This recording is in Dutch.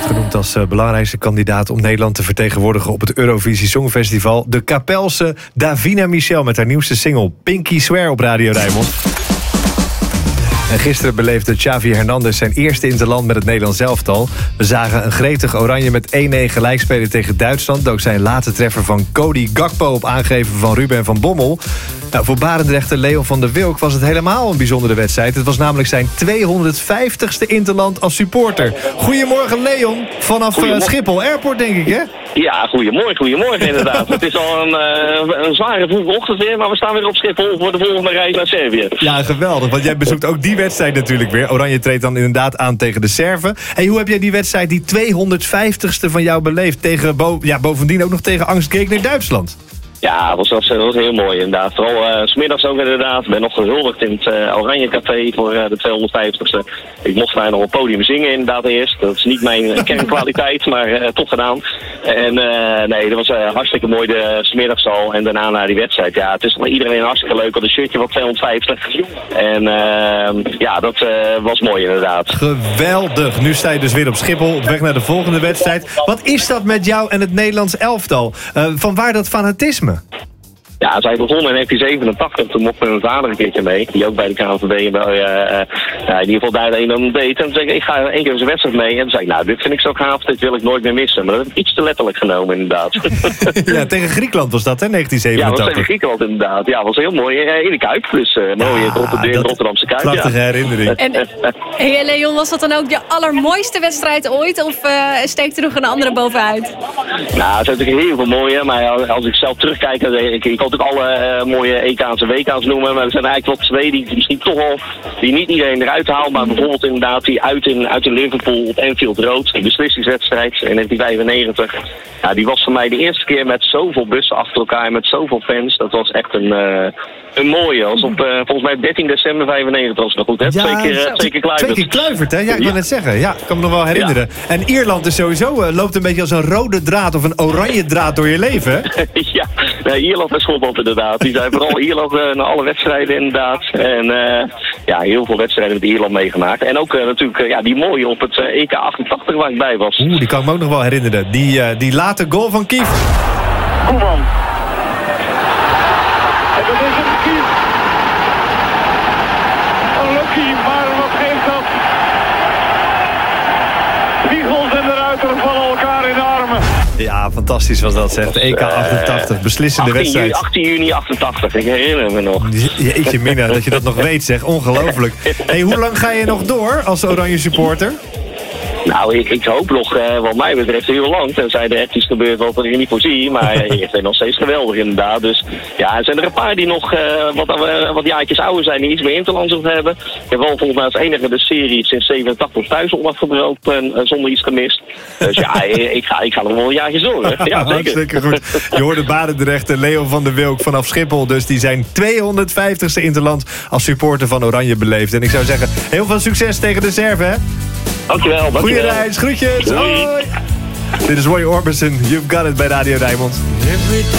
Genoemd als belangrijkste kandidaat om Nederland te vertegenwoordigen op het Eurovisie Songfestival. De Kapelse Davina Michel met haar nieuwste single Pinky Swear op Radio Rijnmond. En gisteren beleefde Xavi Hernandez zijn eerste interland met het Nederlands elftal. We zagen een gretig Oranje met 1-1 gelijkspelen tegen Duitsland. Ook zijn late treffer van Cody Gakpo op aangeven van Ruben van Bommel. Nou, voor Barendrechter Leon van der Wilk was het helemaal een bijzondere wedstrijd. Het was namelijk zijn 250ste interland als supporter. Goedemorgen Leon, vanaf Schiphol Airport denk ik hè? Ja, goedemorgen inderdaad. Het is al een zware vroege ochtend weer, maar we staan weer op Schiphol voor de volgende reis naar Servië. Ja, geweldig, want jij bezoekt ook die wedstrijd natuurlijk weer. Oranje treedt dan inderdaad aan tegen de Serven. En hoe heb jij die wedstrijd, die 250ste van jou beleefd? Tegen bovendien ook nog tegen angstgegner Duitsland. Ja, dat was heel mooi inderdaad. Vooral 's middags ook inderdaad. Ik ben nog gehuldigd in het Oranje Café voor de 250ste. Ik mocht daar nog op het podium zingen inderdaad eerst. Dat is niet mijn kernkwaliteit, maar toch gedaan. En nee, dat was hartstikke mooi 's middags al. En daarna naar die wedstrijd. Ja, het is voor iedereen hartstikke leuk. Al een shirtje van 250. En ja, dat was mooi inderdaad. Geweldig. Nu sta je dus weer op Schiphol op weg naar de volgende wedstrijd. Wat is dat met jou en het Nederlands elftal? Vanwaar dat fanatisme? Ja, zij begonnen in 1987. Toen mocht mijn vader een keertje mee. Die ook bij de KNVB in ieder geval daar de een deed. En toen zei ik ga 1 keer eens een wedstrijd mee. En toen zei ik, nou, dit vind ik zo gaaf. Dit wil ik nooit meer missen. Maar dat heb ik iets te letterlijk genomen, inderdaad. Ja, tegen Griekenland was dat, hè, 1987? Ja, dat was tegen Griekenland, inderdaad. Ja, dat was heel mooi. In de Kuip. Dus mooi in Rotterdamse Kuip. Prachtige herinnering. En hey, Leon, was dat dan ook je allermooiste wedstrijd ooit? Of steekt er nog een andere bovenuit? Nou, er zijn natuurlijk heel veel mooie. Maar als ik zelf terugkijk, ik kan natuurlijk alle mooie EK's en WK's noemen, maar er zijn eigenlijk wel 2 die misschien toch al, die niet iedereen eruit haalt, maar bijvoorbeeld inderdaad die uit in Liverpool op Anfield Road, die beslissingswedstrijd in 1995. Ja, die was voor mij de eerste keer met zoveel bussen achter elkaar, met zoveel fans. Dat was echt een mooie. Als op volgens mij 13 december 95 was het nog goed, hè? Ja, 2 keer Kluivert. 2 keer Kluivert, hè? Ja, ik wil net zeggen. Ja, ik kan me nog wel herinneren. Ja. En Ierland is sowieso, loopt een beetje als een rode draad of een oranje draad door je leven, hè? Ja, nee, Ierland en Schotland inderdaad. Die zijn vooral Ierland naar alle wedstrijden inderdaad. En ja, heel veel wedstrijden met Ierland meegemaakt. En ook natuurlijk die mooie op het EK 88 waar ik bij was. Die kan ik me ook nog wel herinneren. Die late goal van Kief. Koeman. En dat is het Kief. Unlucky, maar wat geeft dat? Wiegels en de Ruiter vallen elkaar in de armen. Ja, fantastisch was dat, zeg. De EK 88, beslissende wedstrijd. 18 juni 88, ik herinner me nog. Jeetje mina, dat je dat nog weet, zeg. Ongelooflijk. Hey, hoe lang ga je nog door als Oranje supporter? Nou, ik hoop nog, wat mij betreft, heel lang. Tenzij er echt iets gebeurt wat ik er niet voor zie. Maar het is nog steeds geweldig inderdaad. Dus ja, er zijn er een paar die nog wat jaartjes ouder zijn. Die iets meer interlands hebben. Ik heb wel volgens mij als enige de serie sinds 87 thuis al afgebroken. Zonder iets gemist. Dus ja, ik ga nog wel een jaartje door. Hè? Ja, zeker. Hartstikke goed. Je hoorde Barendrechter Leon van der Wilk vanaf Schiphol. Dus die zijn 250ste interland als supporter van Oranje beleefd. En ik zou zeggen, heel veel succes tegen de Serven, hè? Dankjewel. Goeie reis, groetjes. Hoi. Dit is Roy Orbison. You've got it bij Radio Rijnmond.